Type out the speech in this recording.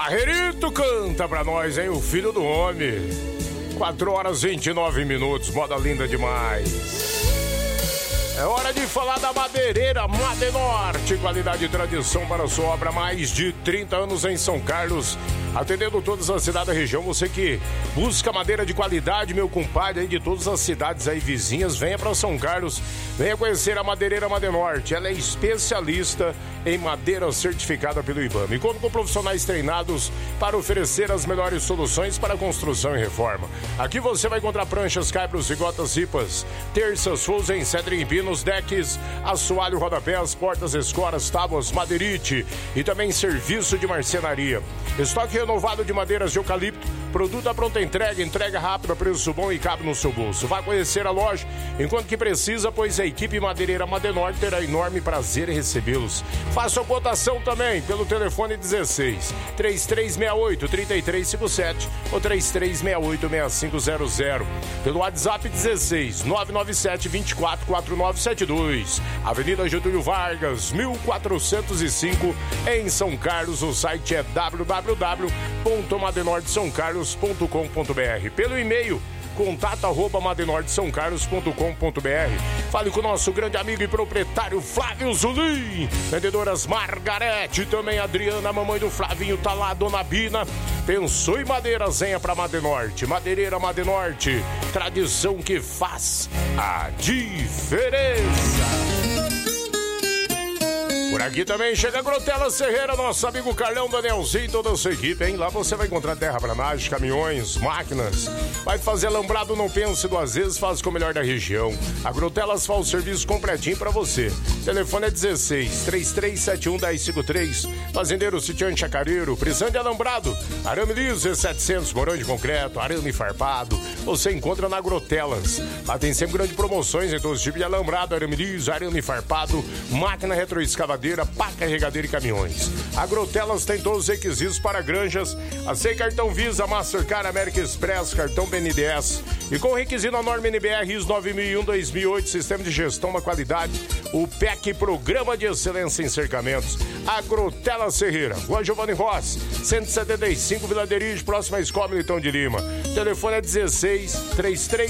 Barreirito canta pra nós, hein? O filho do homem. 4 horas e 29 minutos, moda linda demais. É hora de falar da madeireira Madenorte, qualidade e tradição para a sua obra, mais de 30 anos em São Carlos, atendendo todas as cidades da região. Você que busca madeira de qualidade, meu compadre, aí de todas as cidades aí vizinhas, venha para São Carlos, venha conhecer a madeireira Madenorte. Ela é especialista em madeira certificada pelo IBAMA e conta com profissionais treinados para oferecer as melhores soluções para construção e reforma. Aqui você vai encontrar pranchas, caibros, rigotas, ripas, terças, fusen, cedro em pino, nos decks, assoalho, rodapés, portas, escoras, tábuas, madeirite e também serviço de marcenaria. Estoque renovado de madeiras de eucalipto, produto à pronta entrega, entrega rápida, preço bom e cabe no seu bolso. Vá conhecer a loja enquanto que precisa, pois a equipe madeireira Madenorte terá enorme prazer em recebê-los. Faça a cotação também pelo telefone 16 3368 3357 ou 3368 6500. Pelo WhatsApp 16 997 24 4972. Avenida Getúlio Vargas, 1405, em São Carlos. O site é www.madenortesaocarlos.com.br. Pelo e-mail contato@madenortesaocarlos.com.br. Fale com o nosso grande amigo e proprietário Flávio Zulim. Vendedoras Margarete, também Adriana, mamãe do Flavinho, tá lá, dona Bina. Pensou em madeiras, venha pra Madenorte. Madeireira Madenorte, tradição que faz a diferença. Por aqui também chega a Grotelas Ferreira, nosso amigo Carlão, Danielzinho e toda a sua equipe, hein? Lá você vai encontrar terraplanagem, caminhões, máquinas. Vai fazer alambrado, não pense duas vezes, faz com o melhor da região. A Grotelas faz o serviço completinho pra você. Telefone é 16 3371 1053. Fazendeiro Sitiante Chacareiro, precisando de alambrado, arame liso E700, morão de concreto, arame farpado. Você encontra na Grotelas. Lá tem sempre grandes promoções em todos os tipos de alambrado, arame liso, arame farpado, máquina retroescavadeira, pá, carregadeira e caminhões. A Grotelas tem todos os requisitos para granjas. Aceita cartão Visa, Mastercard, América Express, cartão BNDES. E com requisito a norma NBR ISO 9001-2008, Sistema de Gestão da Qualidade, o PEC, Programa de Excelência em Cercamentos. A Grotelas Ferreira, Rua Giovanni Rossi, 175, Vila Derige, próxima à Escola Militão de Lima. Telefone é 16 33